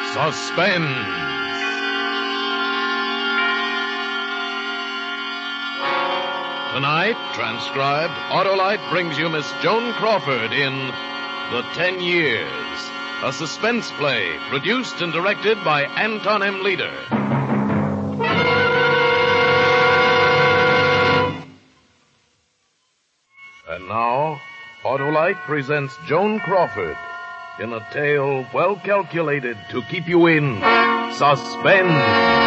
Suspense. Tonight, transcribed, Autolite brings you Miss Joan Crawford in The 10 Years, a suspense play produced and directed by Anton M. Leader. And now, Autolite presents Joan Crawford in a tale well calculated to keep you in suspense.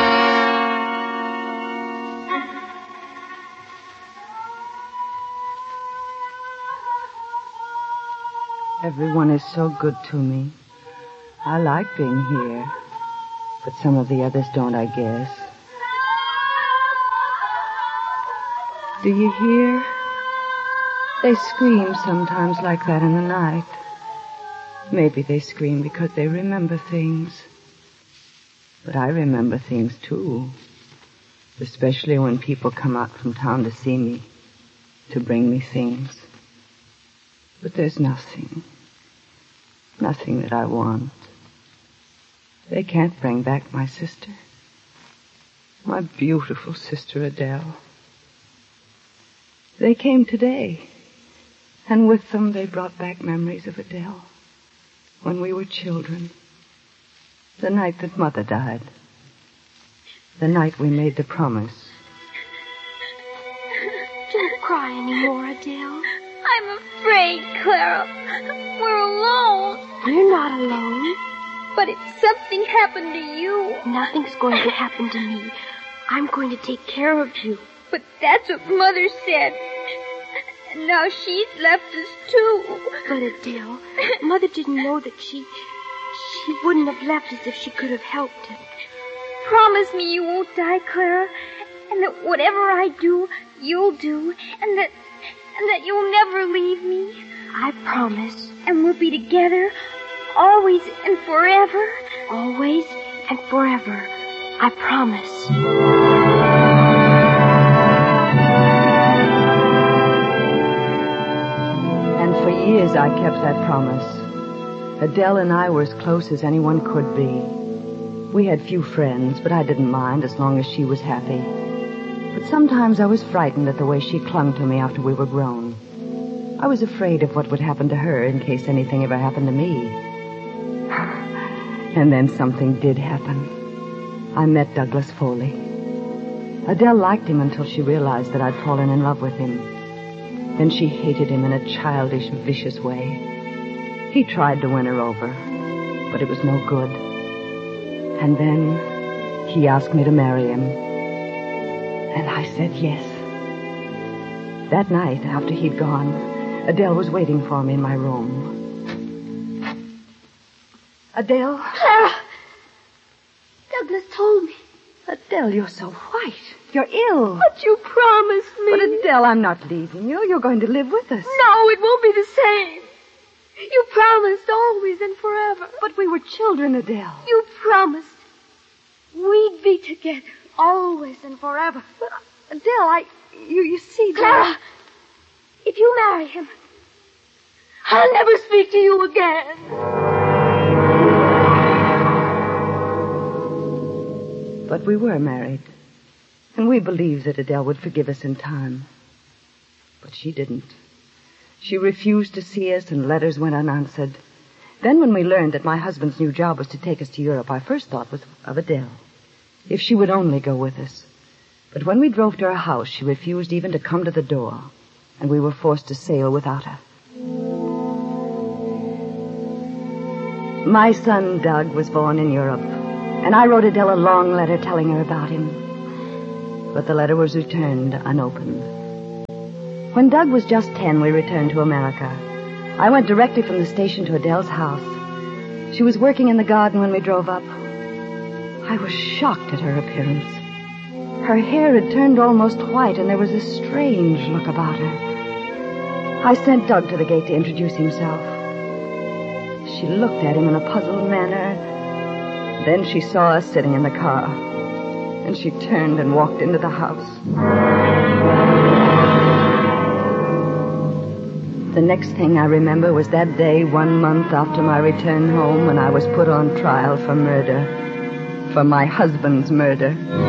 Everyone is so good to me. I like being here, but some of the others don't, I guess. Do you hear? They scream sometimes like that in the night. Maybe they scream because they remember things. But I remember things, too. Especially when people come out from town to see me, to bring me things. But there's nothing that I want. They can't bring back my sister. My beautiful sister Adele. They came today, and with them they brought back memories of Adele. When we were children. The night that Mother died. The night we made the promise. Don't cry anymore, Adele. I'm afraid, Clara. We're alone. We're not alone. But if something happened to you... Nothing's going to happen to me. I'm going to take care of you. But that's what Mother said. And now she's left us, too. But, Adele, Mother didn't know that she wouldn't have left us if she could have helped it. Promise me you won't die, Clara. And that whatever I do, you'll do. And that you'll never leave me. I promise. And we'll be together always and forever. Always and forever. I promise. And for years I kept that promise. Adele and I were as close as anyone could be. We had few friends, but I didn't mind as long as she was happy. But sometimes I was frightened at the way she clung to me after we were grown. I was afraid of what would happen to her in case anything ever happened to me. And then something did happen. I met Douglas Foley. Adele liked him until she realized that I'd fallen in love with him. Then she hated him in a childish, vicious way. He tried to win her over, but it was no good. And then he asked me to marry him. And I said yes. That night, after he'd gone, Adele was waiting for me in my room. Adele? Clara! Douglas told me. Adele, you're so white. You're ill. But you promised me. But Adele, I'm not leaving you. You're going to live with us. No, it won't be the same. You promised always and forever. But we were children, Adele. You promised we'd be together always and forever. But, Adele, you see, Clara, if you marry him, I'll never speak to you again. But we were married, and we believed that Adele would forgive us in time. But she didn't. She refused to see us, and letters went unanswered. Then when we learned that my husband's new job was to take us to Europe, our first thought was of Adele. If she would only go with us. But when we drove to her house, she refused even to come to the door, and we were forced to sail without her. My son, Doug, was born in Europe, and I wrote Adele a long letter telling her about him. But the letter was returned unopened. When Doug was just 10, we returned to America. I went directly from the station to Adele's house. She was working in the garden when we drove up. I was shocked at her appearance. Her hair had turned almost white, and there was a strange look about her. I sent Doug to the gate to introduce himself. She looked at him in a puzzled manner. Then she saw us sitting in the car, and she turned and walked into the house. The next thing I remember was that day 1 month after my return home when I was put on trial for murder. For my husband's murder.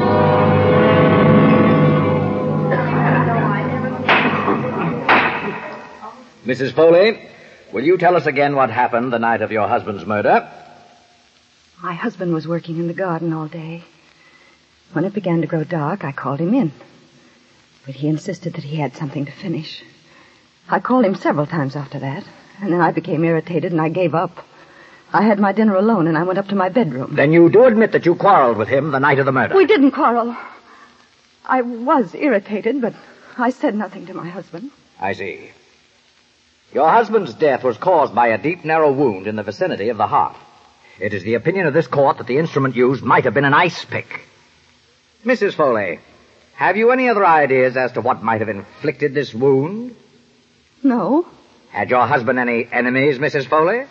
Mrs. Foley, will you tell us again what happened the night of your husband's murder? My husband was working in the garden all day. When it began to grow dark, I called him in. But he insisted that he had something to finish. I called him several times after that, and then I became irritated and I gave up. I had my dinner alone and I went up to my bedroom. Then you do admit that you quarreled with him the night of the murder? We didn't quarrel. I was irritated, but I said nothing to my husband. I see. Your husband's death was caused by a deep, narrow wound in the vicinity of the heart. It is the opinion of this court that the instrument used might have been an ice pick. Mrs. Foley, have you any other ideas as to what might have inflicted this wound? No. Had your husband any enemies, Mrs. Foley?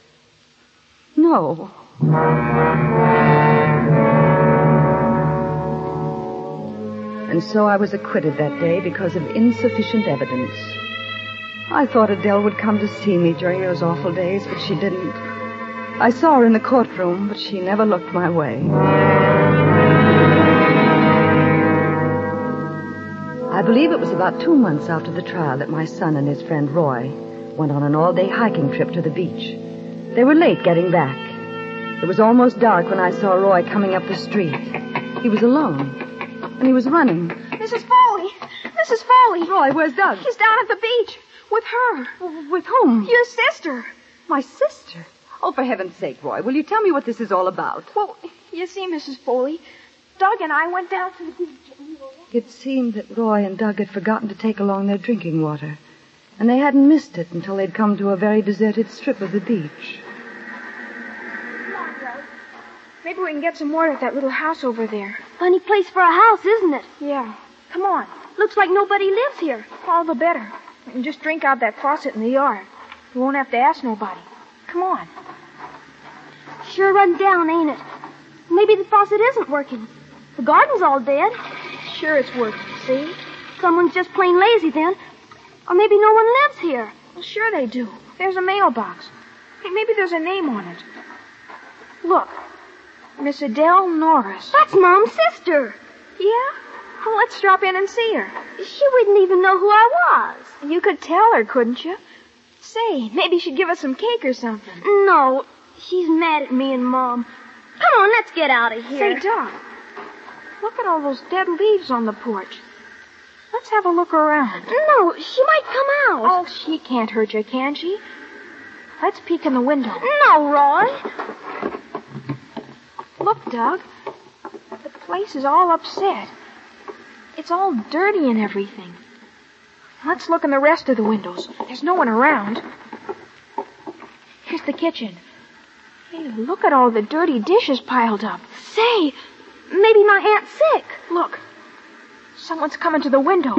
No. And so I was acquitted that day because of insufficient evidence. I thought Adele would come to see me during those awful days, but she didn't. I saw her in the courtroom, but she never looked my way. I believe it was about 2 months after the trial that my son and his friend Roy went on an all-day hiking trip to the beach. They were late getting back. It was almost dark when I saw Roy coming up the street. He was alone, and he was running. Mrs. Foley! Mrs. Foley! Roy, where's Doug? He's down at the beach. With her. With whom? Your sister. My sister? Oh, for heaven's sake, Roy, will you tell me what this is all about? Well, you see, Mrs. Foley, Doug and I went down to the beach. It seemed that Roy and Doug had forgotten to take along their drinking water, and they hadn't missed it until they'd come to a very deserted strip of the beach. Come on, Doug. Maybe we can get some water at that little house over there. Funny place for a house, isn't it? Yeah. Come on. Looks like nobody lives here. All the better. We can just drink out that faucet in the yard. We won't have to ask nobody. Come on. Sure run down, ain't it? Maybe the faucet isn't working. The garden's all dead. Sure it's working, see? Someone's just plain lazy then. Or maybe no one lives here. Well, sure they do. There's a mailbox. Hey, maybe there's a name on it. Look. Miss Adele Norris. That's Mom's sister. Yeah? Well, let's drop in and see her. She wouldn't even know who I was. You could tell her, couldn't you? Say, maybe she'd give us some cake or something. No, she's mad at me and Mom. Come on, let's get out of here. Say, Doc, look at all those dead leaves on the porch. Let's have a look around. No, she might come out. Oh, she can't hurt you, can she? Let's peek in the window. No, Roy. Look, Doug. The place is all upset. It's all dirty and everything. Let's look in the rest of the windows. There's no one around. Here's the kitchen. Hey, look at all the dirty dishes piled up. Say, maybe my aunt's sick. Look. Someone's coming to the window.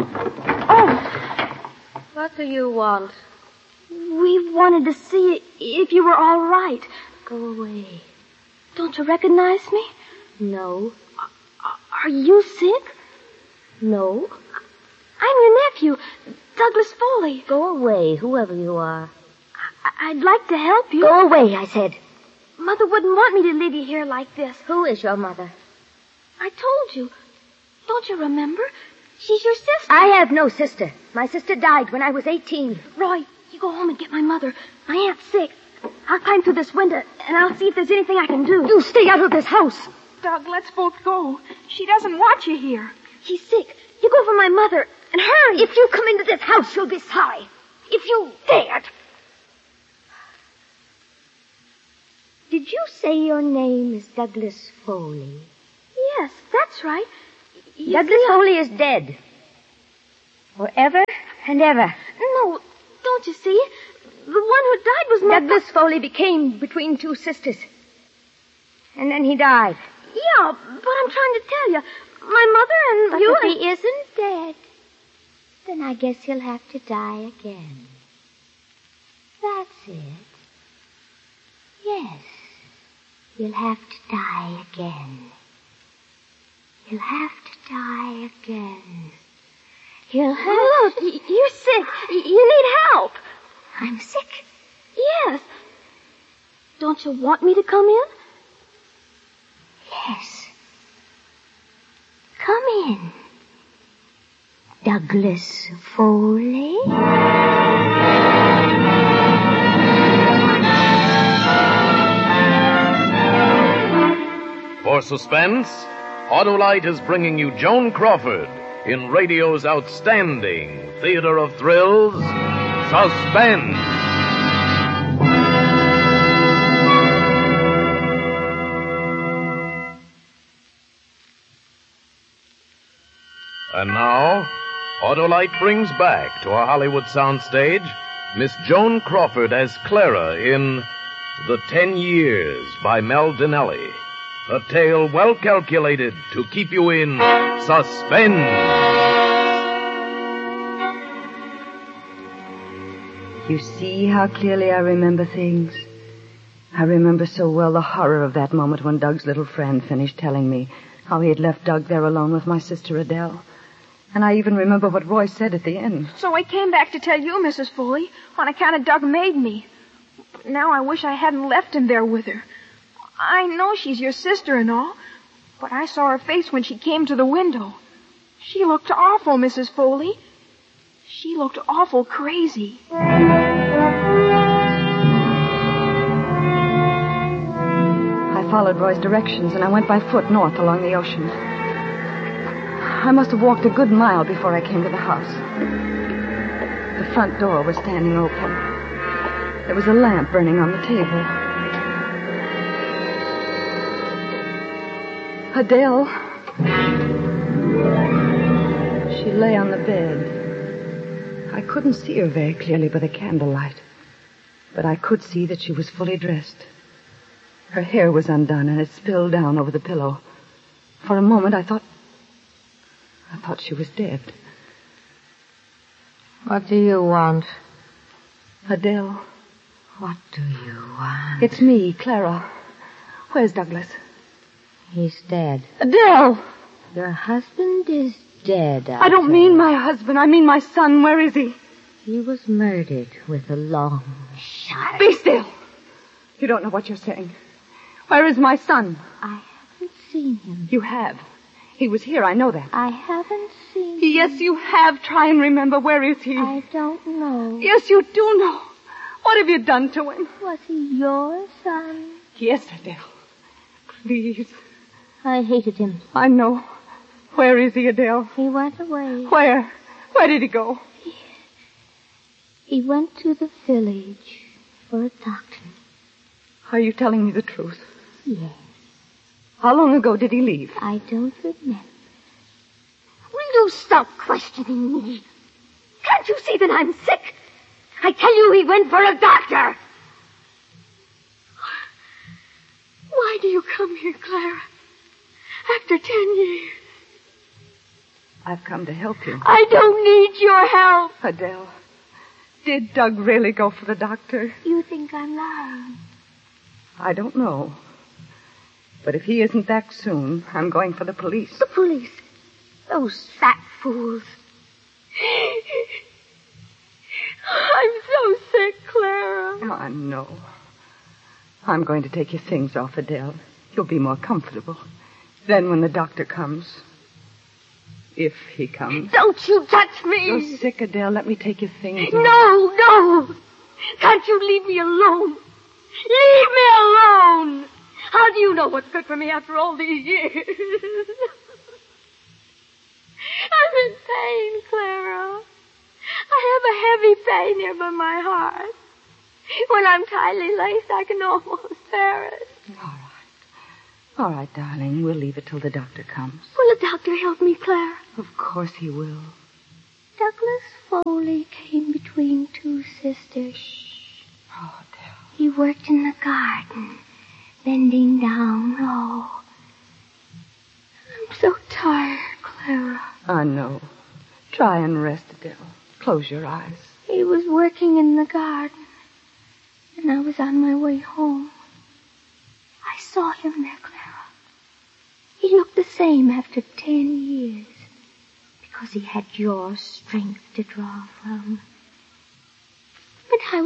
Oh! What do you want? We wanted to see if you were all right. Go away. Don't you recognize me? No. Are you sick? No. I'm your nephew, Douglas Foley. Go away, whoever you are. I'd like to help you. Go away, I said. Mother wouldn't want me to leave you here like this. Who is your mother? I told you. Don't you remember? She's your sister. I have no sister. My sister died when I was 18. Roy, you go home and get my mother. My aunt's sick. I'll climb through this window, and I'll see if there's anything I can do. You stay out of this house. Doug, let's both go. She doesn't want you here. She's sick. You go for my mother, and hurry. If you come into this house, you'll be sorry. If you dared. Did you say your name is Douglas Foley? Yes, that's right. Douglas Foley is dead. Forever and ever. No, don't you see? The one who died was my... Douglas Foley became between two sisters. And then he died. Yeah, but I'm trying to tell you. My mother and but you... But if he isn't dead, then I guess he'll have to die again. That's it. Yes, he'll have to die again. He'll have to die again. He'll have... Look, you're sick. You need help. I'm sick. Yes. Don't you want me to come in? Yes. Come in, Douglas Foley. For suspense, Autolite is bringing you Joan Crawford in radio's outstanding theater of thrills, Suspense. And now, Autolite brings back to a Hollywood soundstage Miss Joan Crawford as Clara in The 10 Years by Mel Dinelli. A tale well calculated to keep you in suspense. You see how clearly I remember things? I remember so well the horror of that moment when Doug's little friend finished telling me how he had left Doug there alone with my sister Adele. And I even remember what Roy said at the end. So I came back to tell you, Mrs. Foley, on account of Doug made me. But now I wish I hadn't left him there with her. I know she's your sister and all, but I saw her face when she came to the window. She looked awful, Mrs. Foley. She looked awful crazy. I followed Roy's directions, and I went by foot north along the ocean. I must have walked a good mile before I came to the house. The front door was standing open. There was a lamp burning on the table. Adele. She lay on the bed. I couldn't see her very clearly by the candlelight, but I could see that she was fully dressed. Her hair was undone and it spilled down over the pillow. For a moment, I thought she was dead. What do you want? Adele. What do you want? It's me, Clara. Where's Douglas? He's dead. Adele! Your husband is dead, I don't mean my husband. I mean my son. Where is he? He was murdered with a long shot. Be still. You don't know what you're saying. Where is my son? I haven't seen him. You have. He was here. I know that. I haven't seen him. Yes, you have. Try and remember. Where is he? I don't know. Yes, you do know. What have you done to him? Was he your son? Yes, Adele. Please. I hated him. I know. Where is he, Adele? He went away. Where? Where did he go? He went to the village for a doctor. Are you telling me the truth? Yes. How long ago did he leave? I don't remember. Will you stop questioning me? Can't you see that I'm sick? I tell you he went for a doctor. Why do you come here, Clara? After 10 years. I've come to help you. I don't need your help. Adele, did Doug really go for the doctor? You think I'm lying? I don't know. But if he isn't back soon, I'm going for the police. The police? Those fat fools. I'm so sick, Clara. I know. I'm going to take your things off, Adele. You'll be more comfortable. Then when the doctor comes, if he comes. Don't you touch me. You're sick, Adele. Let me take your things off. No. Can't you leave me alone? Leave me alone. How do you know what's good for me after all these years? I'm in pain, Clara. I have a heavy pain here by my heart. When I'm tightly laced, I can almost bear it. All right, darling. We'll leave it till the doctor comes. Will the doctor help me, Clara? Of course he will. Douglas Foley came between two sisters. Oh, Adele. He worked in the garden, bending down low. I'm so tired, Clara. I know. Try and rest, Adele. Close your eyes. He was working in the garden, and I was on my way home. I saw him there, Clara. He looked the same after 10 years, because he had your strength to draw from. But I